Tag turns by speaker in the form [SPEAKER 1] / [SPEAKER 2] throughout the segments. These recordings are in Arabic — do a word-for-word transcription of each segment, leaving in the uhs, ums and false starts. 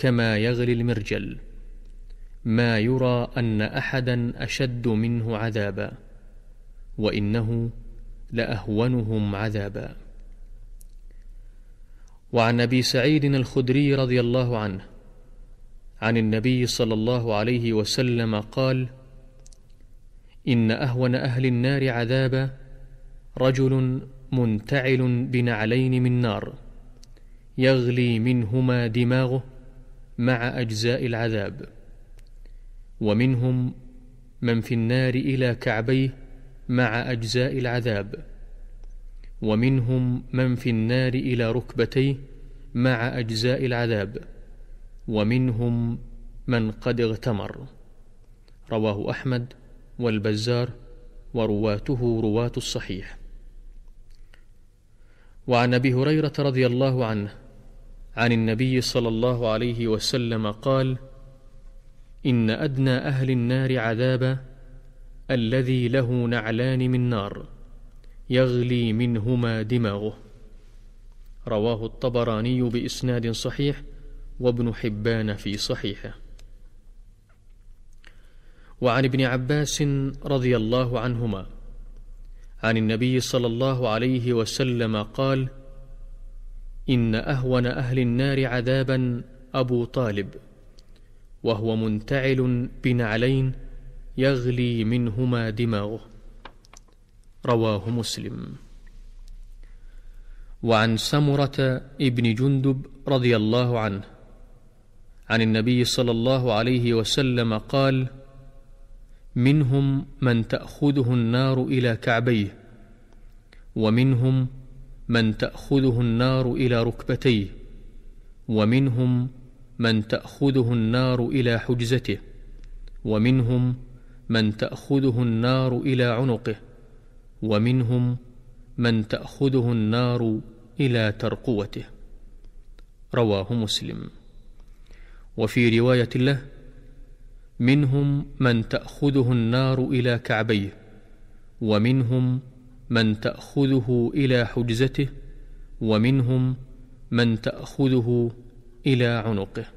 [SPEAKER 1] كما يغلي المرجل، ما يرى أن أحدا أشد منه عذابا، وإنه لأهونهم عذابا. وعن أبي سعيد الخدري رضي الله عنه عن النبي صلى الله عليه وسلم قال: إن أهون أهل النار عذابا رجل منتعل بنعلين من نار، يغلي منهما دماغه مع أجزاء العذاب، ومنهم من في النار إلى كعبيه مع أجزاء العذاب، ومنهم من في النار إلى ركبتيه مع أجزاء العذاب، ومنهم من قد اغتمر. رواه أحمد والبزار، ورواته رواة الصحيح. وعن أبي هريرة رضي الله عنه عن النبي صلى الله عليه وسلم قال: إن أدنى أهل النار عذابا الذي له نعلان من نار، يغلي منهما دماغه. رواه الطبراني بإسناد صحيح، وابن حبان في صحيحه. وعن ابن عباس رضي الله عنهما عن النبي صلى الله عليه وسلم قال: إن أهون أهل النار عذابا أبو طالب، وهو منتعل بنعلين يغلي منهما دماغه. رواه مسلم. وعن سمرة ابن جندب رضي الله عنه عن النبي صلى الله عليه وسلم قال: منهم من تأخذه النار إلى كعبيه، ومنهم من تأخذه النار إلى ركبتيه، ومنهم من تأخذه النار إلى حجزته، ومنهم من تأخذه النار إلى عنقه، ومنهم من تأخذه النار إلى ترقوته. رواه مسلم. وفي رواية له: منهم من تأخذه النار إلى كعبيه، ومنهم من تأخذه إلى حجزته، ومنهم من تأخذه إلى عنقه.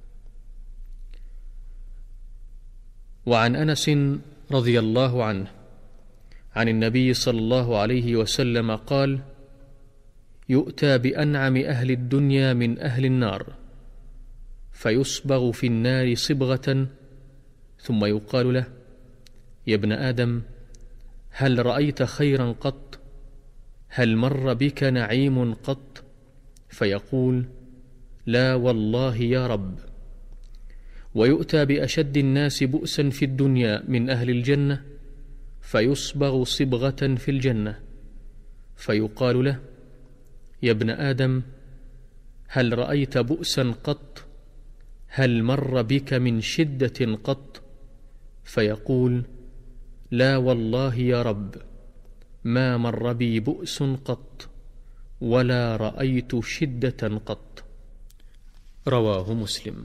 [SPEAKER 1] وعن أنس رضي الله عنه عن النبي صلى الله عليه وسلم قال: يؤتى بأنعم أهل الدنيا من أهل النار، فيصبغ في النار صبغة، ثم يقال له: يا ابن آدم، هل رأيت خيرا قط؟ هل مر بك نعيم قط؟ فيقول: لا والله يا رب. ويؤتى بأشد الناس بؤسا في الدنيا من أهل الجنة، فيصبغ صبغة في الجنة، فيقال له: يا ابن آدم، هل رأيت بؤسا قط؟ هل مر بك من شدة قط؟ فيقول: لا والله يا رب، ما مر بي بؤس قط، ولا رأيت شدة قط. رواه مسلم.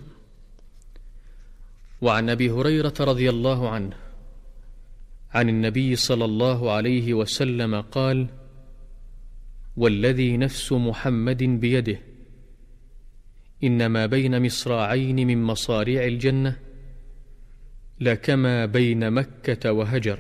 [SPEAKER 1] وعن أبي هريرة رضي الله عنه عن النبي صلى الله عليه وسلم قال: والذي نفس محمد بيده، إنما بين مصراعين من مصاريع الجنة لكما بين مكة وهجر،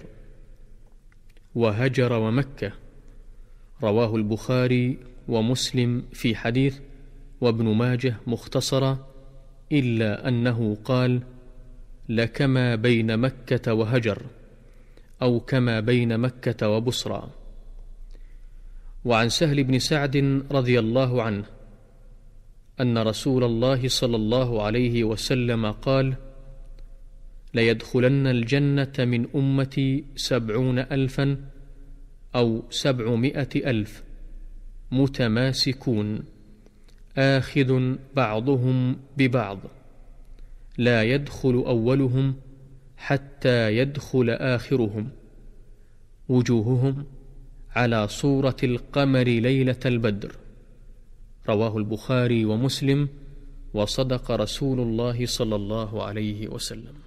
[SPEAKER 1] وهجر ومكة. رواه البخاري ومسلم في حديث، وابن ماجه مختصرا، إلا أنه قال: لكما بين مكة وهجر، أو كما بين مكة وبصرى. وعن سهل بن سعد رضي الله عنه أن رسول الله صلى الله عليه وسلم قال: ليدخلن الجنة من أمتي سبعون ألفا أو سبعمائة ألف متماسكون، آخذ بعضهم ببعض، لا يدخل أولهم حتى يدخل آخرهم، وجوههم على صورة القمر ليلة البدر. رواه البخاري ومسلم، وصدق رسول الله صلى الله عليه وسلم.